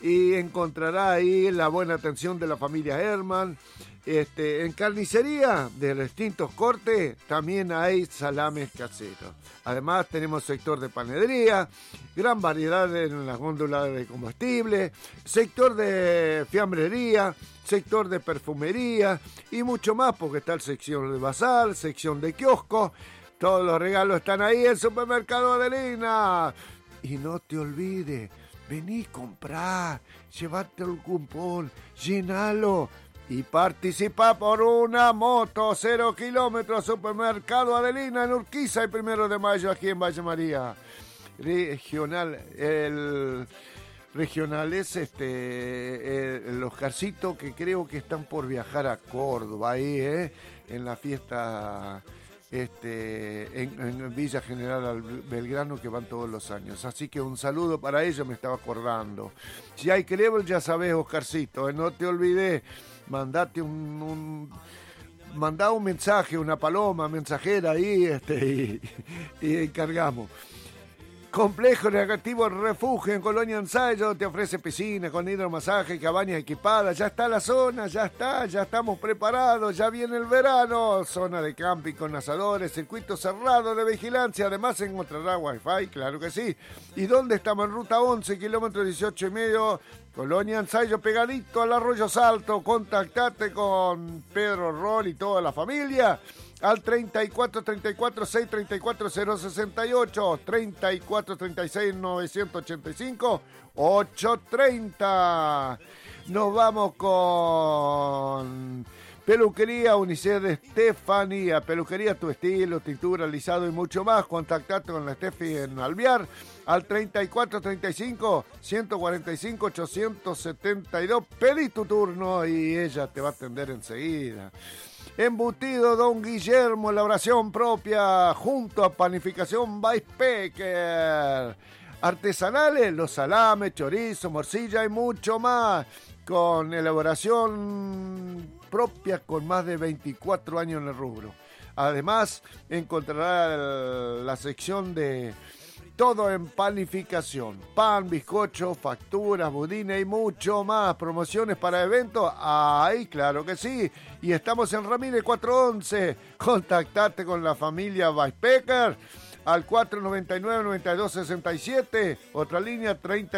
y encontrará ahí la buena atención de la familia Herman. En carnicería de distintos cortes también hay salames caseros. Además tenemos sector de panadería, gran variedad en las góndolas de combustible, sector de fiambrería, sector de perfumería y mucho más, porque está la sección de bazar, sección de kiosco. Todos los regalos están ahí en Supermercado Adelina. Y no te olvides, vení a comprar, llévate el cupón, llenalo y participa por una moto 0 kilómetros. Supermercado Adelina en Urquiza, el 1 de mayo aquí en Valle María. Regional, el regional es el Oscarcito, que creo que están por viajar a Córdoba ahí, en la fiesta en Villa General Belgrano, que van todos los años. Así que un saludo para ellos, me estaba acordando. Si hay Crebel, ya sabés, Oscarcito, no te olvides, mandate mandá un mensaje, una paloma mensajera ahí, y encargamos. Complejo Recreativo Refugio en Colonia Ensayo te ofrece piscina con hidromasaje, cabañas equipadas. Ya está la zona, ya estamos preparados, ya viene el verano. Zona de camping con asadores, circuito cerrado de vigilancia. Además encontrará wifi, claro que sí. ¿Y dónde estamos? En ruta 11, kilómetro 18 y medio, Colonia Ensayo, pegadito al Arroyo Salto. Contactate con Pedro Rol y toda la familia al 34 34 6 34 068, 34 36 985 830. Nos vamos con Peluquería Unicef de Estefanía. Peluquería tu estilo, tintura, alisado y mucho más. Contactate con la Estefi en Alvear al 34 35 145 872. Pedí tu turno y ella te va a atender enseguida. Embutido Don Guillermo, elaboración propia junto a Panificación Weispecker. Artesanales, los salames, chorizo, morcilla y mucho más. Con elaboración propia con más de 24 años en el rubro. Además, encontrará la sección de todo en panificación. Pan, bizcocho, facturas, budines y mucho más. Promociones para eventos. ¡Ay, claro que sí! Y estamos en Ramírez 411. Contactate con la familia Weispecker al 499-9267. Otra línea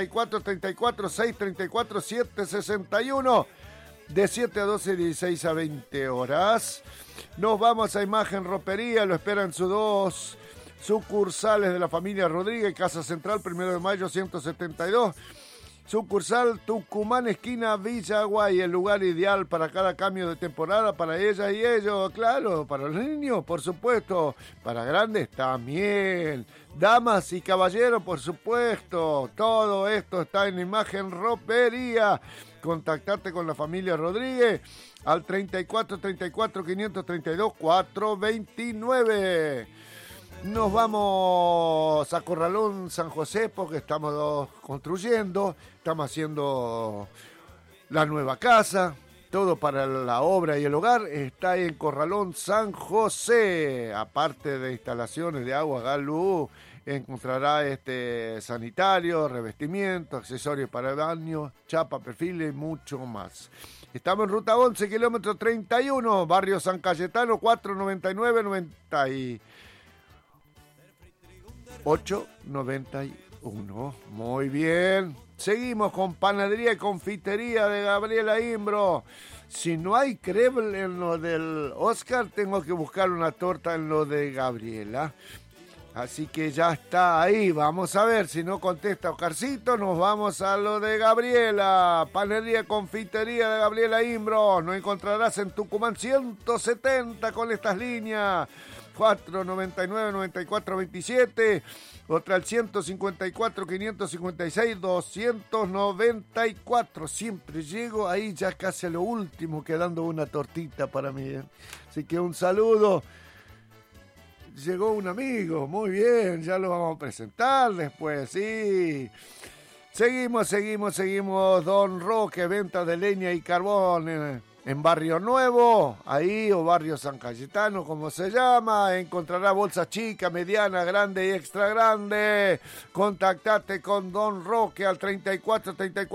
34-34-634-761. De 7 a 12, 16 a 20 horas. Nos vamos a Imagen Ropería. Lo esperan sus dos sucursales de la familia Rodríguez, Casa Central, 1 de mayo 172. Sucursal Tucumán, esquina Villa Aguay, el lugar ideal para cada cambio de temporada, para ella y ellos, claro, para los niños, por supuesto, para grandes también, damas y caballeros, por supuesto, todo esto está en Imagen Ropería. Contactate con la familia Rodríguez al 34 34 532 429. Nos vamos a Corralón San José porque estamos construyendo, estamos haciendo la nueva casa, todo para la obra y el hogar está en Corralón San José. Aparte de instalaciones de agua, gas, luz, encontrará sanitario, revestimiento, accesorios para el baño, chapa, perfiles y mucho más. Estamos en ruta 11, kilómetro 31, barrio San Cayetano, 499-90 891. Muy bien. Seguimos con Panadería y Confitería de Gabriela Imbro. Si no hay crepe en lo del Oscar, tengo que buscar una torta en lo de Gabriela. Así que ya está ahí. Vamos a ver si no contesta Oscarcito. Nos vamos a lo de Gabriela. Panadería y Confitería de Gabriela Imbro. Nos encontrarás en Tucumán 170 con estas líneas. 499-9427, otra al 154-556-294. Siempre llego ahí ya casi a lo último, quedando una tortita para mí. Así que un saludo. Llegó un amigo, muy bien, ya lo vamos a presentar después, sí. Seguimos. Don Roque, venta de leña y carbón en Barrio Nuevo, ahí, o Barrio San Cayetano, como se llama. Encontrará bolsas chicas, mediana, grande y extra grande. Contactate con Don Roque al 34 34